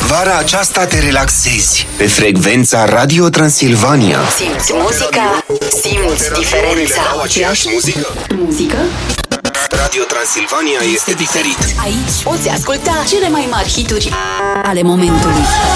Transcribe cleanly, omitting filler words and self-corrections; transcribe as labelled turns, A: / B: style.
A: Vara aceasta te relaxezi pe frecvența Radio Transilvania.
B: Simți muzica, simți diferența.
A: Au aceeași muzică? Radio Transilvania este diferit.
B: Aici poți asculta cele mai mari hituri ale momentului.